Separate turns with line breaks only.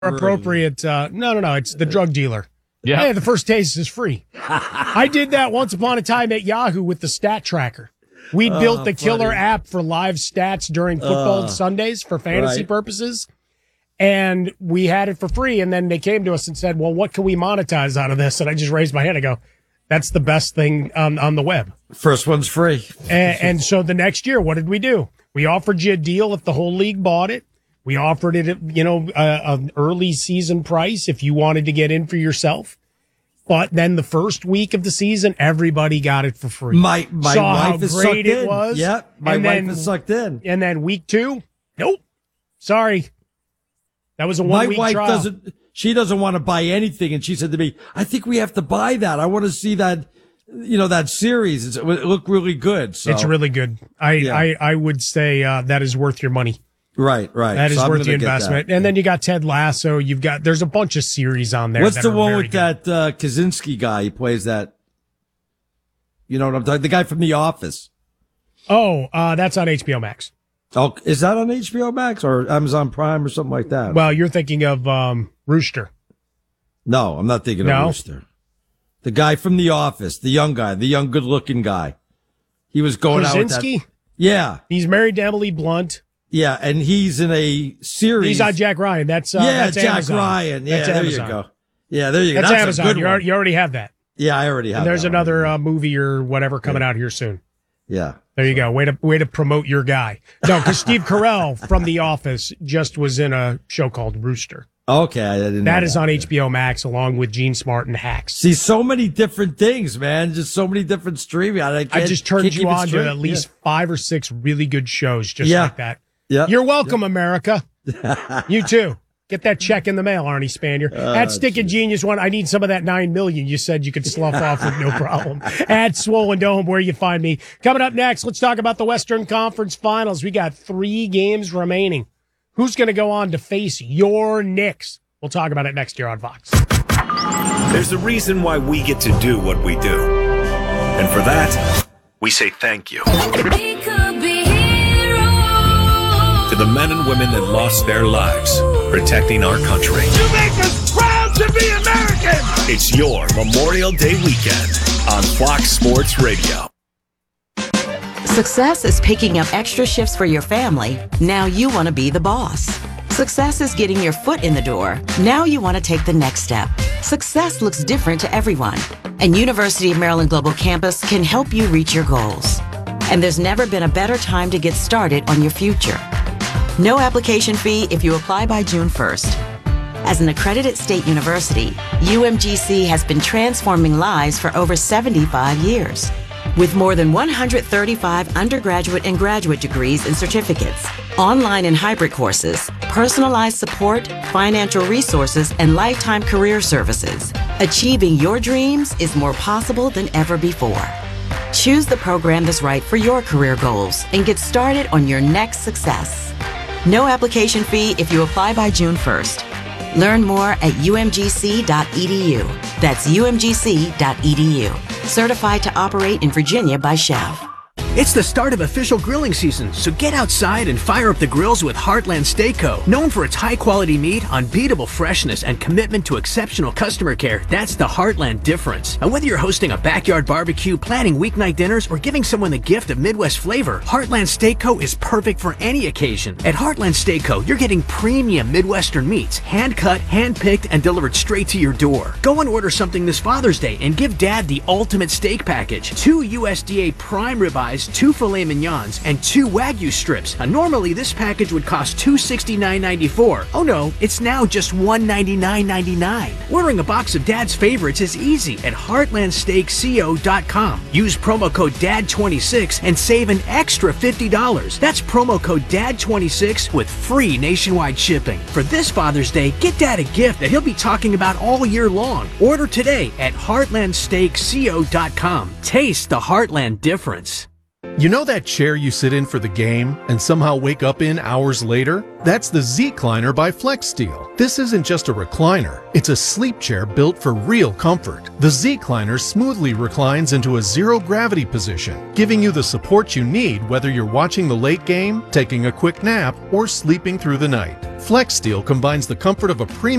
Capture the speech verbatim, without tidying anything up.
appropriate. Uh, no, no, no. It's the drug dealer.
Yeah.
Hey, the first taste is free. I did that once upon a time at Yahoo with the stat tracker. We
Oh,
built the killer
funny.
app for live stats during football
Uh,
Sundays for fantasy
right.
purposes. And we had it for free. And then they came to us and said, well, what can we monetize out of this? And I just raised my hand. I go, that's the best thing on, on the web.
First one's free.
And, and so the next year, what did we do? We offered you a deal if the whole league bought it. We offered it, at, you know, uh, an early season price if you wanted to get in for yourself. But then the first week of the season, everybody got it for free.
My my
Saw
wife
how
is
great
sucked
it
in.
was.
Yeah, my
And
wife
then-
is sucked in.
And then week two, nope. Sorry. That was a
My
one week
wife
trial.
doesn't. She doesn't want to buy anything, and she said to me, "I think we have to buy that. I want to see that, you know, that series. It's, it looked really good." So.
It's really good. I,
Yeah.
I, I would say uh, that is worth your money.
right, right.
That is
So I'm
worth the
gonna get
investment.
that.
And then you got Ted Lasso. You've got, there's a bunch of series on there.
What's
that
the
are
one
very
with
good.
that uh, Kaczynski guy? He plays that. You know what I'm talking? The guy from The Office.
Oh, uh, that's on H B O Max.
Oh, is that on H B O Max or Amazon Prime or something like that?
Well, you're thinking of um, Rooster.
No, I'm not thinking
No?
of Rooster. The guy from The Office, the young guy, the young, good-looking guy. He was going out with that.
Krasinski?
Yeah,
He's married to Emily Blunt.
yeah, and he's in a series.
He's on Jack Ryan. That's uh,
yeah,
that's
Jack
Amazon.
Ryan. Yeah,
That's
there
Amazon.
you go. Yeah, there you go.
That's,
That's
Amazon.
a good
You,
one.
al- you already have that.
Yeah, I already have.
And there's
that one.
another uh, movie or whatever coming out here soon.
Yeah.
There you go. Way to way to promote your guy. No, because Steve Carell from The Office just was in a show called Rooster.
Okay, I didn't. know
That is on H B O Max along with Gene Smart and Hacks.
See, so many different things, man. Just so many different streaming. I,
I
can't-
just turned
can't
you
keep it
on
straight.
to at least five or six really good shows just
Yeah.
like that.
Yeah.
You're welcome, America. You too. Get that check in the mail, Arnie Spanier.
Oh,
At Stick and Genius One, I need some of that nine million you said you could slough off with no problem. At Swollen Dome, where you find me. Coming up next, let's talk about the Western Conference Finals. We got three games remaining. Who's going to go on to face your Knicks? We'll talk about it next year on Fox.
There's a reason why we get to do what we do. And for that, we say thank you. To the men and women that lost their lives protecting our country.
You make us proud to be American!
It's your Memorial Day weekend on Fox Sports Radio.
Success is picking up extra shifts for your family. Now you want to be the boss. Success is getting your foot in the door. Now you want to take the next step. Success looks different to everyone, and University of Maryland Global Campus can help you reach your goals. And there's never been a better time to get started on your future. No application fee if you apply by June first. As an accredited state university, U M G C has been transforming lives for over seventy-five years. With more than one hundred thirty-five undergraduate and graduate degrees and certificates, online and hybrid courses, personalized support, financial resources, and lifetime career services, achieving your dreams is more possible than ever before. Choose the program that's right for your career goals and get started on your next success. No application fee if you apply by June first. Learn more at U M G C dot E D U. That's U M G C dot E D U. Certified to operate in Virginia by Chev.
It's the start of official grilling season, so get outside and fire up the grills with Heartland Steak Co. Known for its high-quality meat, unbeatable freshness, and commitment to exceptional customer care, that's the Heartland difference. And whether you're hosting a backyard barbecue, planning weeknight dinners, or giving someone the gift of Midwest flavor, Heartland Steak Co. is perfect for any occasion. At Heartland Steak Co., you're getting premium Midwestern meats, hand-cut, hand-picked, and delivered straight to your door. Go and order something this Father's Day and give Dad the ultimate steak package. Two U S D A prime ribeyes, two filet mignons, and two Wagyu strips. Now, normally this package would cost two hundred sixty-nine ninety-four. Oh no, it's now just one hundred ninety-nine ninety-nine. Ordering a box of Dad's favorites is easy at heartland steak co dot com. Use promo code D A D twenty-six and save an extra fifty dollars. That's promo code D A D twenty-six with free nationwide shipping. For this Father's Day, get Dad a gift that he'll be talking about all year long. Order today at heartland steak co dot com. Taste the Heartland difference.
You know that chair you sit in for the game and somehow wake up in hours later? That's the Z-Cliner by FlexSteel. This isn't just a recliner, it's a sleep chair built for real comfort. The Z-Cliner smoothly reclines into a zero-gravity position, giving you the support you need whether you're watching the late game, taking a quick nap, or sleeping through the night. FlexSteel combines the comfort of a premium